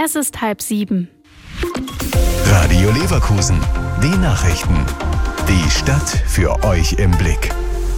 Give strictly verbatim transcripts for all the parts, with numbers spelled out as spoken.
Es ist halb sieben. Radio Leverkusen, die Nachrichten. Die Stadt für euch im Blick.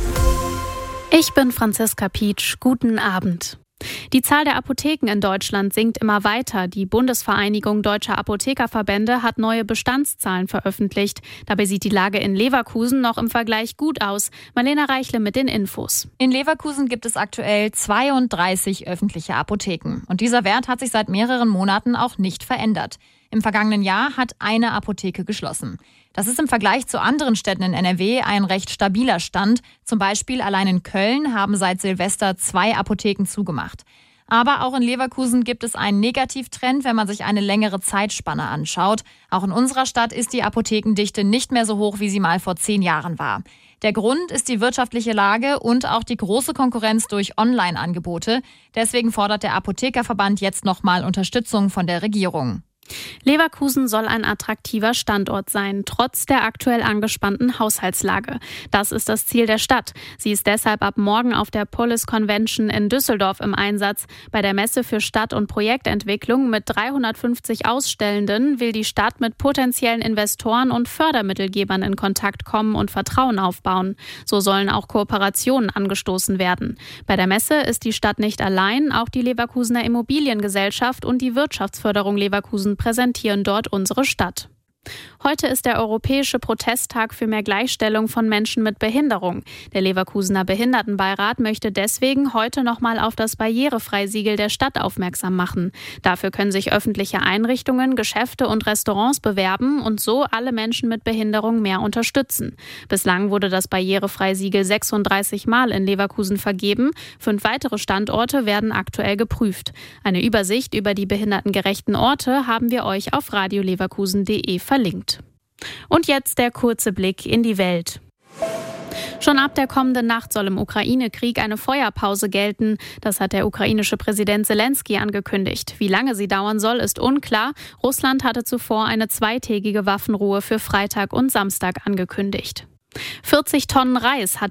Ich bin Franziska Pietsch. Guten Abend. Die Zahl der Apotheken in Deutschland sinkt immer weiter. Die Bundesvereinigung Deutscher Apothekerverbände hat neue Bestandszahlen veröffentlicht. Dabei sieht die Lage in Leverkusen noch im Vergleich gut aus. Marlena Reichle mit den Infos. In Leverkusen gibt es aktuell zweiunddreißig öffentliche Apotheken. Und dieser Wert hat sich seit mehreren Monaten auch nicht verändert. Im vergangenen Jahr hat eine Apotheke geschlossen. Das ist im Vergleich zu anderen Städten in N R W ein recht stabiler Stand. Zum Beispiel allein in Köln haben seit Silvester zwei Apotheken zugemacht. Aber auch in Leverkusen gibt es einen Negativtrend, wenn man sich eine längere Zeitspanne anschaut. Auch in unserer Stadt ist die Apothekendichte nicht mehr so hoch, wie sie mal vor zehn Jahren war. Der Grund ist die wirtschaftliche Lage und auch die große Konkurrenz durch Online-Angebote. Deswegen fordert der Apothekerverband jetzt nochmal Unterstützung von der Regierung. Leverkusen soll ein attraktiver Standort sein, trotz der aktuell angespannten Haushaltslage. Das ist das Ziel der Stadt. Sie ist deshalb ab morgen auf der Polis Convention in Düsseldorf im Einsatz. Bei der Messe für Stadt- und Projektentwicklung mit dreihundertfünfzig Ausstellenden will die Stadt mit potenziellen Investoren und Fördermittelgebern in Kontakt kommen und Vertrauen aufbauen. So sollen auch Kooperationen angestoßen werden. Bei der Messe ist die Stadt nicht allein, auch die Leverkusener Immobiliengesellschaft und die Wirtschaftsförderung Leverkusen präsentieren dort unsere Stadt. Heute ist der Europäische Protesttag für mehr Gleichstellung von Menschen mit Behinderung. Der Leverkusener Behindertenbeirat möchte deswegen heute nochmal auf das Barrierefrei-Siegel der Stadt aufmerksam machen. Dafür können sich öffentliche Einrichtungen, Geschäfte und Restaurants bewerben und so alle Menschen mit Behinderung mehr unterstützen. Bislang wurde das Barrierefrei-Siegel sechsunddreißig Mal in Leverkusen vergeben. Fünf weitere Standorte werden aktuell geprüft. Eine Übersicht über die behindertengerechten Orte haben wir euch auf radio leverkusen punkt de verlinkt. Und jetzt der kurze Blick in die Welt. Schon ab der kommenden Nacht soll im Ukraine-Krieg eine Feuerpause gelten. Das hat der ukrainische Präsident Zelensky angekündigt. Wie lange sie dauern soll, ist unklar. Russland hatte zuvor eine zweitägige Waffenruhe für Freitag und Samstag angekündigt. vierzig Tonnen Reis hat